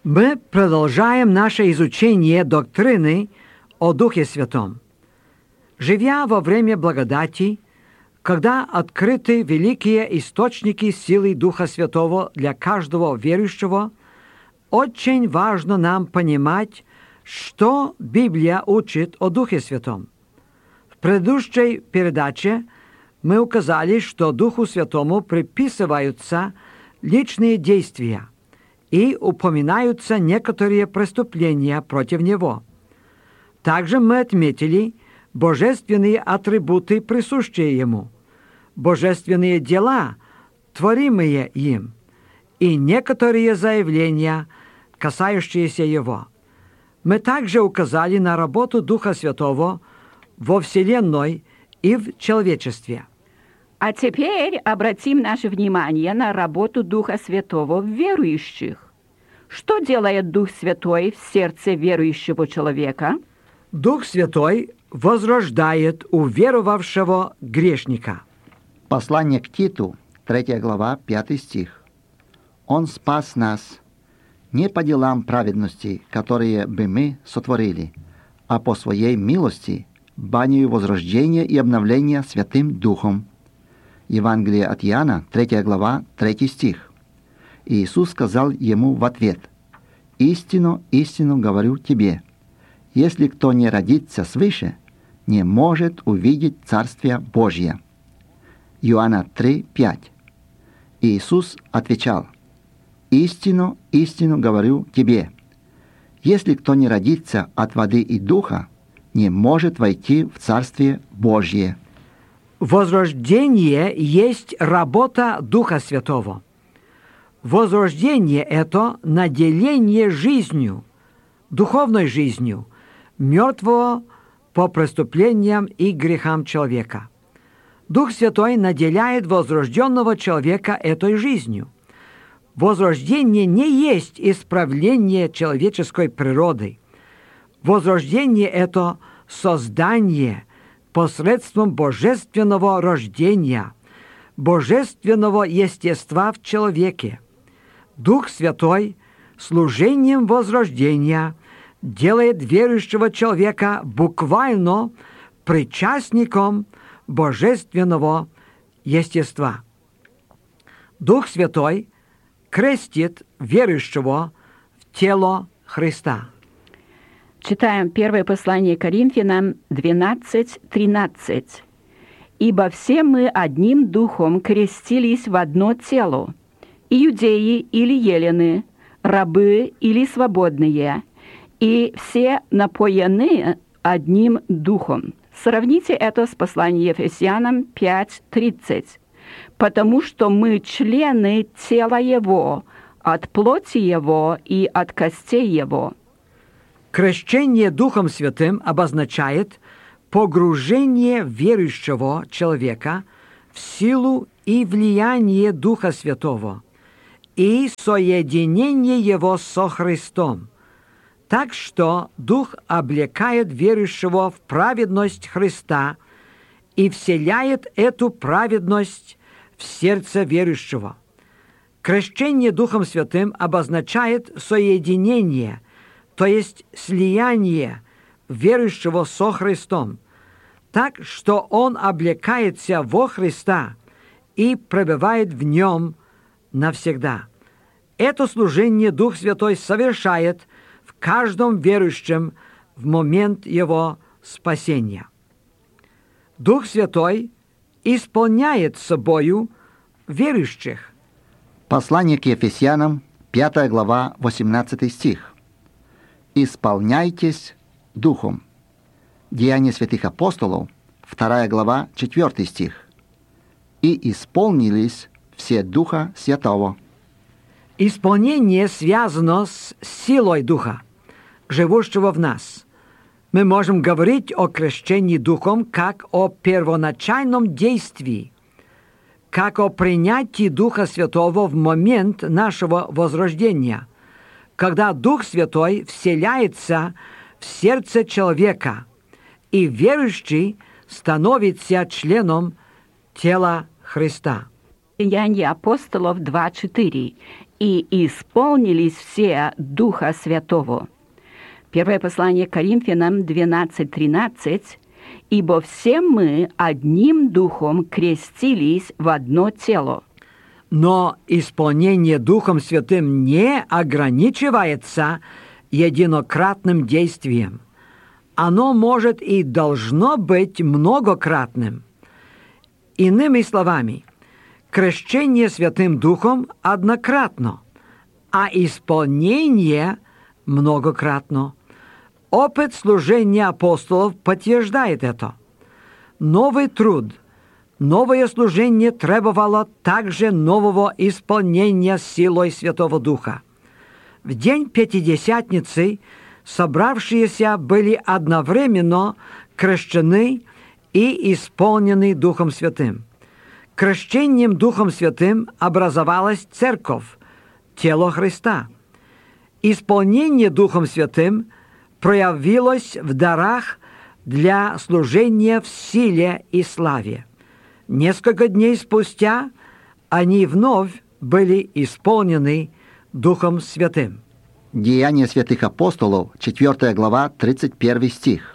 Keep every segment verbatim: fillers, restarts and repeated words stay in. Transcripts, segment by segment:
Мы продолжаем наше изучение доктрины о Духе Святом. Живя во время благодати, когда открыты великие источники силы Духа Святого для каждого верующего, очень важно нам понимать, что Библия учит о Духе Святом. В предыдущей передаче мы указали, что Духу Святому приписываются личные действия и упоминаются некоторые преступления против Него. Также мы отметили божественные атрибуты, присущие Ему, божественные дела, творимые им, и некоторые заявления, касающиеся Его. Мы также указали на работу Духа Святого во Вселенной и в человечестве. А теперь обратим наше внимание на работу Духа Святого в верующих. Что делает Дух Святой в сердце верующего человека? Дух Святой возрождает уверовавшего грешника. Послание к Титу, третья глава, пятый стих. «Он спас нас не по делам праведности, которые бы мы сотворили, а по своей милости, банию возрождения и обновления Святым Духом». Евангелие от Иоанна, третья глава, третий стих. И Иисус сказал ему в ответ: «Истину, истину говорю тебе, если кто не родится свыше, не может увидеть Царствие Божье». Иоанна три, пять. И Иисус отвечал: «Истину, истину говорю тебе, если кто не родится от воды и духа, не может войти в Царствие Божье». Возрождение есть работа Духа Святого. Возрождение – это наделение жизнью, духовной жизнью, мертвого по преступлениям и грехам человека. Дух Святой наделяет возрожденного человека этой жизнью. Возрождение не есть исправление человеческой природы. Возрождение – это создание посредством божественного рождения, божественного естества в человеке. Дух Святой служением возрождения делает верующего человека буквально причастником божественного естества. Дух Святой крестит верующего в тело Христа. Читаем первое послание Коринфянам двенадцать тринадцать. «Ибо все мы одним духом крестились в одно тело, иудеи или елены, рабы или свободные, и все напоены одним духом». Сравните это с посланием Ефесянам пять тридцать. «Потому что мы члены тела Его, от плоти Его и от костей Его». Крещение Духом Святым обозначает погружение верующего человека в силу и влияние Духа Святого и соединение его со Христом, так что Дух облекает верующего в праведность Христа и вселяет эту праведность в сердце верующего. Крещение Духом Святым обозначает соединение, то есть слияние верующего со Христом, так что он облекается во Христа и пребывает в нем навсегда. Это служение Дух Святой совершает в каждом верующем в момент его спасения. Дух Святой исполняет собою верующих. Послание к Ефесянам, пятая глава, восемнадцатый стих. «Исполняйтесь Духом». Деяния святых апостолов, вторая глава, четвертый стих. «И исполнились все Духа Святого». Исполнение связано с силой Духа, живущего в нас. Мы можем говорить о крещении Духом как о первоначальном действии, как о принятии Духа Святого в момент нашего возрождения, когда Дух Святой вселяется в сердце человека, и верующий становится членом тела Христа. Деяния апостолов два четыре. и исполнились все Духа Святого. Первое послание к Коринфянам двенадцать тринадцать. «Ибо все мы одним Духом крестились в одно тело». Но исполнение Духом Святым не ограничивается единократным действием. Оно может и должно быть многократным. Иными словами, крещение Святым Духом однократно, а исполнение многократно. Опыт служения апостолов подтверждает это. Новый труд, новое служение требовало также нового исполнения силой Святого Духа. В день Пятидесятницы собравшиеся были одновременно крещены и исполнены Духом Святым. Крещением Духом Святым образовалась Церковь, тело Христа. Исполнение Духом Святым проявилось в дарах для служения в силе и славе. Несколько дней спустя они вновь были исполнены Духом Святым. Деяния святых апостолов, четвёртая глава, тридцать первый стих.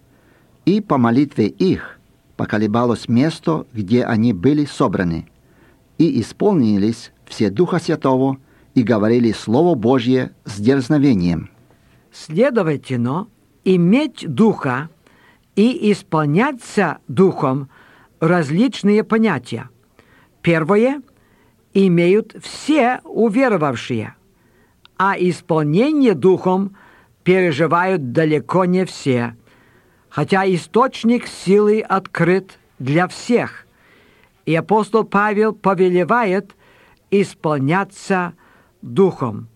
«И по молитве их поколебалось место, где они были собраны, и исполнились все Духа Святого, и говорили Слово Божье с дерзновением». Следовательно, иметь Духа и исполняться Духом – различные понятия. Первое имеют все уверовавшие, а исполнение Духом переживают далеко не все, хотя источник силы открыт для всех, и апостол Павел повелевает исполняться Духом.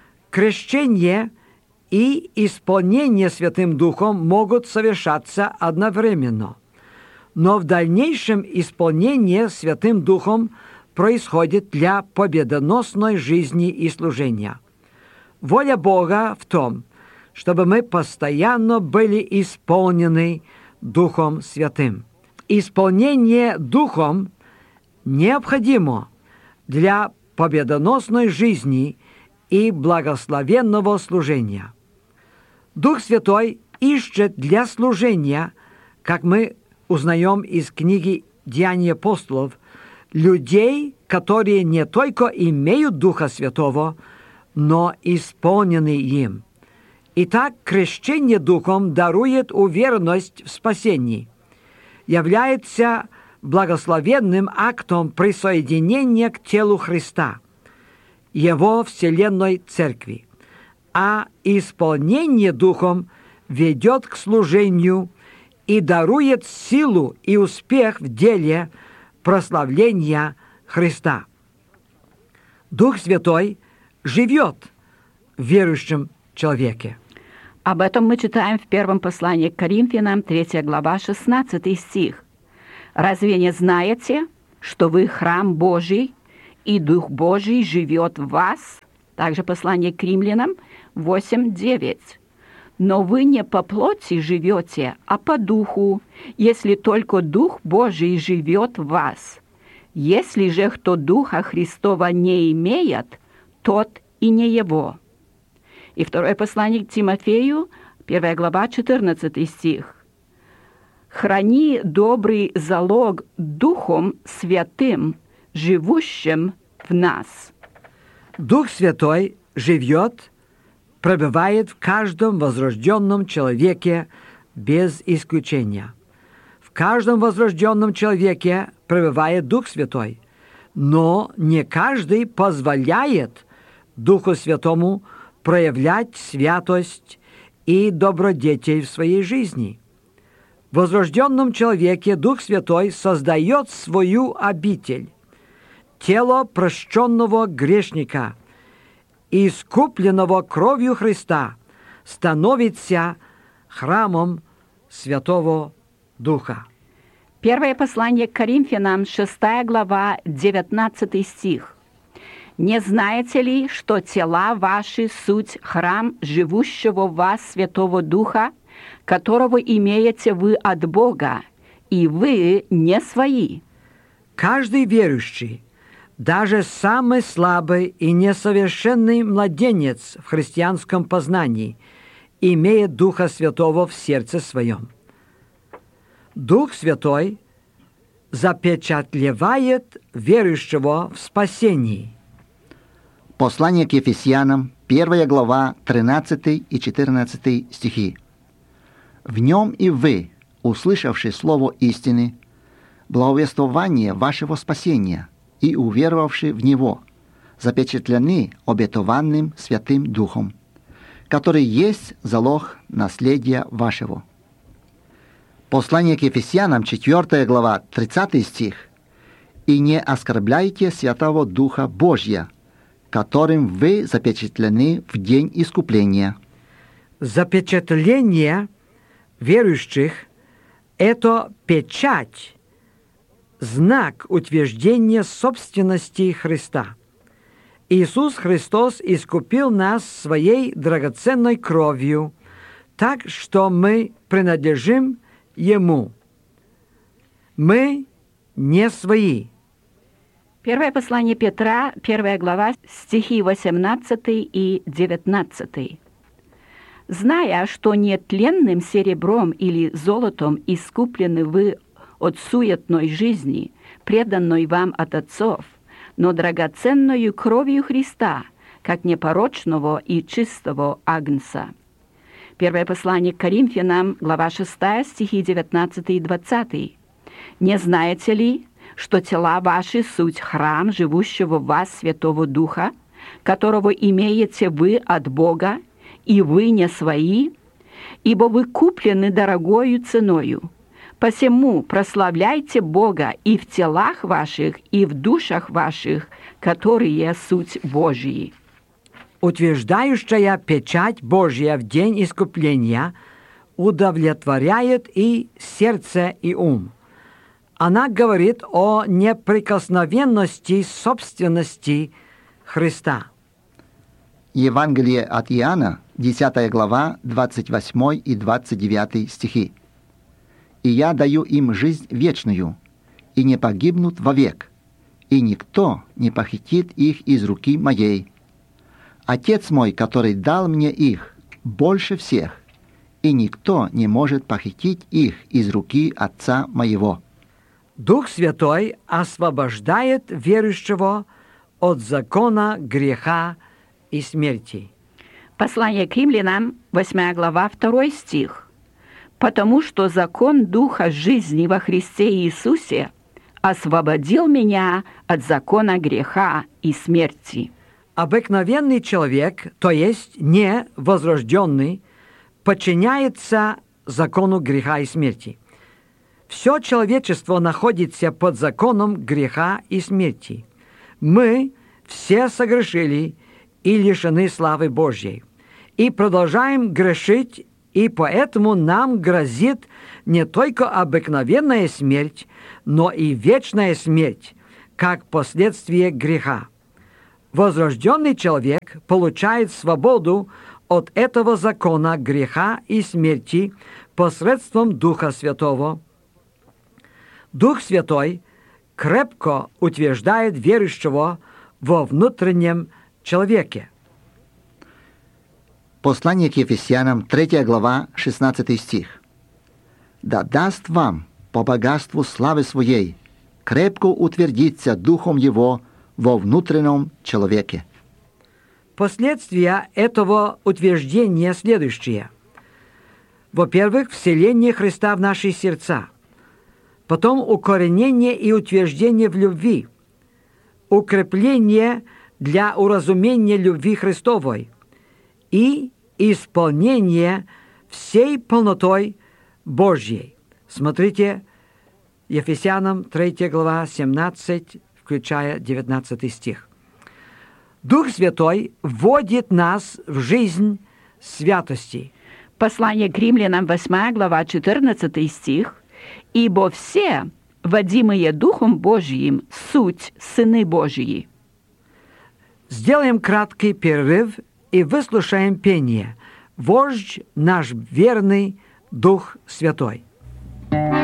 Крещение и исполнение Святым Духом могут совершаться одновременно, но в дальнейшем исполнение Святым Духом происходит для победоносной жизни и служения. Воля Бога в том, чтобы мы постоянно были исполнены Духом Святым. Исполнение Духом необходимо для победоносной жизни и благословенного служения. Дух Святой ищет для служения, как мы узнаем из книги «Деяния апостолов», людей, которые не только имеют Духа Святого, но исполнены им. Итак, крещение Духом дарует уверенность в спасении, является благословенным актом присоединения к телу Христа, Его вселенной Церкви, а исполнение Духом ведет к служению и дарует силу и успех в деле прославления Христа. Дух Святой живет в верующем человеке. Об этом мы читаем в первом послании к Коринфянам, третья глава, шестнадцатый стих. «Разве не знаете, что вы храм Божий, и Дух Божий живет в вас?» Также послание к Римлянам восемь девять. «Но вы не по плоти живете, а по Духу, если только Дух Божий живет в вас. Если же кто Духа Христова не имеет, тот и не его». И второе послание к Тимофею, первая глава, четырнадцатый стих. «Храни добрый залог Духом Святым, живущим в нас». Дух Святой живет, пребывает в каждом возрожденном человеке без исключения. В каждом возрожденном человеке пребывает Дух Святой, но не каждый позволяет Духу Святому проявлять святость и добродетель в своей жизни. В возрожденном человеке Дух Святой создает свою обитель, тело прощенного грешника, искупленного кровью Христа, становится храмом Святого Духа. Первое послание к Коринфянам, шестая глава, девятнадцатый стих. «Не знаете ли, что тела ваши суть храм живущего в вас Святого Духа, которого имеете вы от Бога, и вы не свои?» Каждый верующий Даже самый слабый и несовершенный младенец в христианском познании имеет Духа Святого в сердце своем. Дух Святой запечатлевает верующего в спасении. Послание к Ефесянам, первая глава, тринадцатый и четырнадцатый стихи. «В нем и вы, услышавши слово истины, благовествование вашего спасения и уверовавши в него, запечатлены обетованным Святым Духом, который есть залог наследия вашего». Послание к Ефесянам, четвёртая глава, тридцатый стих. «И не оскорбляйте Святого Духа Божия, которым вы запечатлены в день искупления». Запечатление верующих – это печать, знак утверждения собственности Христа. Иисус Христос искупил нас своей драгоценной кровью, так что мы принадлежим Ему. Мы не свои. Первое послание Петра, первая глава, стихи восемнадцатый и девятнадцатый. «Зная, что нетленным серебром или золотом искуплены вы от суетной жизни, преданной вам от отцов, но драгоценною кровью Христа, как непорочного и чистого агнца». Первое послание к Коринфянам, глава шестая, стихи девятнадцатый и двадцатый. «Не знаете ли, что тела ваши суть храм живущего в вас Святого Духа, которого имеете вы от Бога, и вы не свои? Ибо вы куплены дорогою ценою. Посему прославляйте Бога и в телах ваших, и в душах ваших, которые суть Божьи». Утверждающая печать Божья в день искупления удовлетворяет и сердце, и ум. Она говорит о неприкосновенности собственности Христа. Евангелие от Иоанна, десятая глава, двадцать восьмой и двадцать девятый стихи. «И я даю им жизнь вечную, и не погибнут вовек, и никто не похитит их из руки моей. Отец мой, который дал мне их, больше всех, и никто не может похитить их из руки Отца моего». Дух Святой освобождает верующего от закона греха и смерти. Послание к римлянам, восьмая глава, второй стих. «Потому что закон Духа жизни во Христе Иисусе освободил меня от закона греха и смерти». Обыкновенный человек, то есть не возрожденный, подчиняется закону греха и смерти. Все человечество находится под законом греха и смерти. Мы все согрешили и лишены славы Божьей, и продолжаем грешить, и поэтому нам грозит не только обыкновенная смерть, но и вечная смерть, как последствие греха. Возрожденный человек получает свободу от этого закона греха и смерти посредством Духа Святого. Дух Святой крепко утверждает верующего во внутреннем человеке. Послание к Ефесянам, третья глава, шестнадцатый стих. «Да даст вам по богатству славы своей крепко утвердиться Духом Его во внутреннем человеке». Последствия этого утверждения следующие. Во-первых, вселение Христа в наши сердца. Потом укоренение и утверждение в любви. Укрепление для уразумения любви Христовой. И исполнение всей полнотой Божьей. Смотрите, Ефесянам третья глава, семнадцать, включая девятнадцатый стих. Дух Святой вводит нас в жизнь святости. Послание к римлянам, восьмая глава, четырнадцатый стих. «Ибо все, водимые Духом Божьим, суть сыны Божьи». Сделаем краткий перерыв и выслушаем пение «Вождь наш верный, Дух Святой».